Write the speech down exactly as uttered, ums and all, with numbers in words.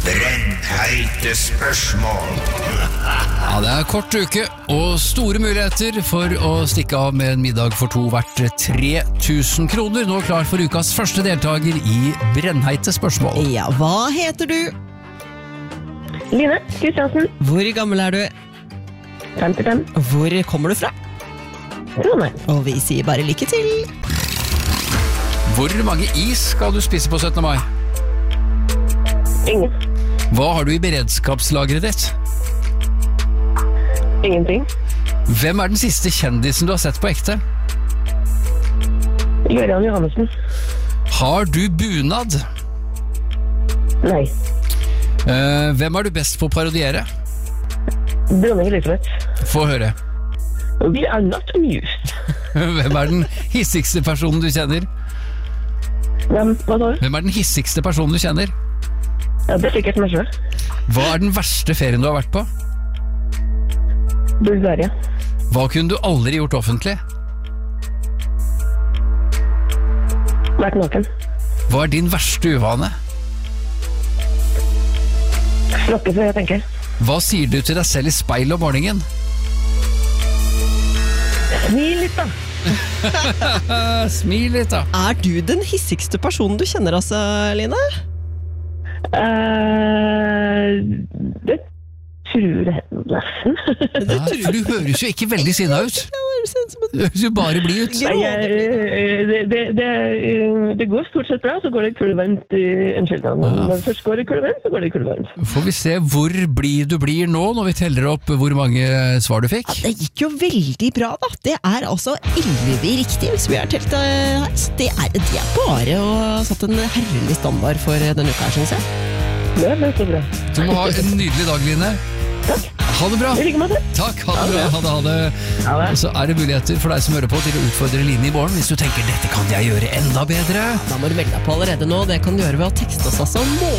Brennheite spørsmål. Ja, det er kort uke og store muligheter for å stikke av med en middag for to verdt tre tusen kroner. Nå klar for ukas første deltaker i Brennheite spørsmål. Ja, hva heter du? Line Kristiansen, Hvor gammel er du? femtifem, Hvor kommer du fra? Trondheim. Og vi sier bare lykke til. Hvor mange is skal du spise på syttende mai? Ingen. Hva har du i beredskapslageret ditt? Ingenting. Hvem er den siste kjendisen du har sett på ekte? Jørgen Johannessen. Har du bunad? Nei. Eh, hvem er du best på å parodiere? Dronning Elisabeth. Få høre. We are not amused. Hvem er den hissigste personen du kjenner? Hvem? Hva sa du? Hvem er den hissigste personen du kjenner? Ja, det er sikkert meg selv. Hva er den verste ferien du har vært på? Bulgaria. Hva kunne du aldri gjort offentlig? Vært naken. Hva er din verste uvane? Slokke før jeg tenker. Hva sier du til deg selv i speil om morgenen? Smil litt da. Smil litt da. Er du den hissigste personen du kjenner, altså, Line? Uh, det tror jeg nesten. Ja, for du høres jo ikke veldig sinna ut. Du høres jo bare blid ut. Nei, jeg, det, det, det, det går stort sett bra, så går det kulvarmt i en skiltang. Når det først går det kulvarmt, så går det kulvarmt. Får vi se hvor blid du blir nå, når vi teller opp hvor mange svar du fikk. Det gikk jo veldig bra, da. Det er altså elleve riktig, hvis vi har telt det her. Det er, det er bare å satt en herlig standard for denne uka her, synes jeg. Ja, det er så bra. Du må ha en nydelig dag, Line. Takk. Ha det bra. I like måte. Takk, ha det bra. Ha det, ha det. Ha det. Og så er det muligheter for deg som hører på til å utfordre Line i morgen hvis du tenker dette kan jeg gjøre enda bedre. Da må du melde deg på allerede nå. Det kan du gjøre ved å tekste oss altså må